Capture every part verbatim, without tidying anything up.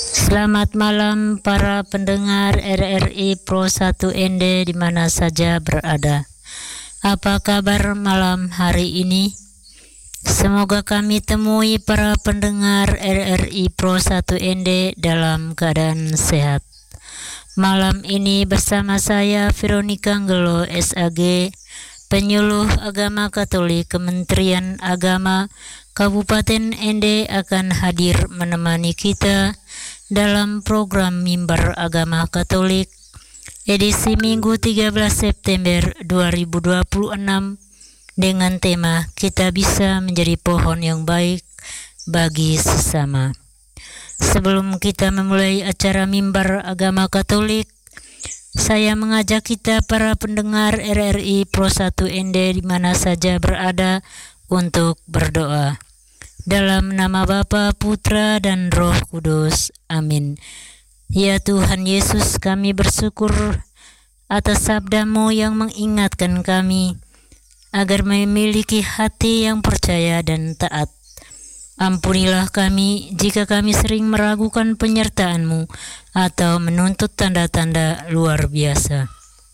Selamat malam para pendengar R R I Pro satu N D di mana saja berada. Apa kabar malam hari ini? Semoga kami temui para pendengar R R I Pro satu N D dalam keadaan sehat. Malam ini bersama saya Veronica Anggelo S A G, Penyuluh Agama Katolik Kementerian Agama Kabupaten N D akan hadir menemani kita dalam program Mimbar Agama Katolik edisi Minggu tiga belas September dua ribu dua puluh enam dengan tema Kita Bisa Menjadi Pohon yang Baik bagi Sesama. Sebelum kita memulai acara Mimbar Agama Katolik, saya mengajak kita para pendengar R R I Pro satu N D di mana saja berada untuk berdoa. Dalam nama Bapa, Putra, dan Roh Kudus. Amin. Ya Tuhan Yesus, kami bersyukur atas sabda-Mu yang mengingatkan kami agar memiliki hati yang percaya dan taat. Ampunilah kami jika kami sering meragukan penyertaan-Mu atau menuntut tanda-tanda luar biasa.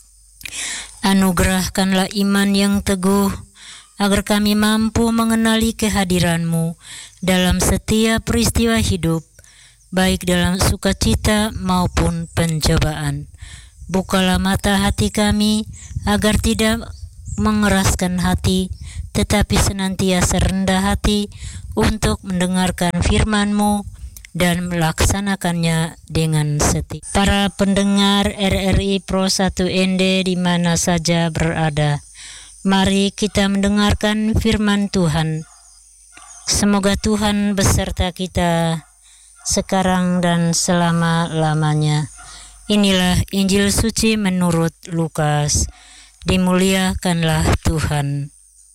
Anugerahkanlah iman yang teguh agar kami mampu mengenali kehadiran-Mu dalam setiap peristiwa hidup, baik dalam sukacita maupun pencobaan. Bukalah mata hati kami agar tidak mengeraskan hati, tetapi senantiasa rendah hati untuk mendengarkan firman-Mu dan melaksanakannya dengan setia. Para pendengar R R I Pro satu N D di mana saja berada, mari kita mendengarkan firman Tuhan. Semoga Tuhan beserta kita sekarang dan selama-lamanya. Inilah Injil suci menurut Lukas. Dimuliakanlah Tuhan.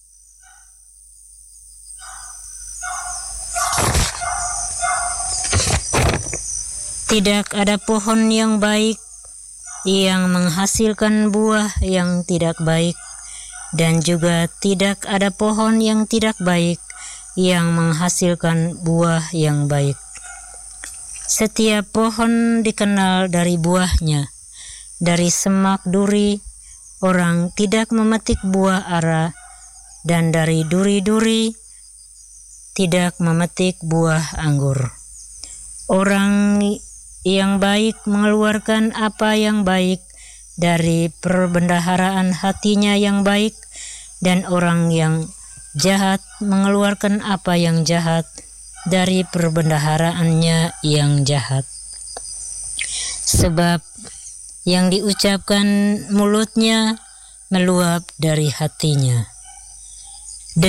Tidak ada pohon yang baik yang menghasilkan buah yang tidak baik, dan juga tidak ada pohon yang tidak baik yang menghasilkan buah yang baik. Setiap pohon dikenal dari buahnya. Dari semak duri, orang tidak memetik buah ara, dan dari duri-duri tidak memetik buah anggur. Orang yang baik mengeluarkan apa yang baik dari perbendaharaan hatinya yang baik, dan orang yang jahat mengeluarkan apa yang jahat dari perbendaharaannya yang jahat. Sebab yang diucapkan mulutnya meluap dari hatinya.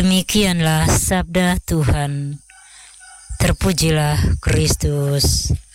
Demikianlah sabda Tuhan. Terpujilah Kristus.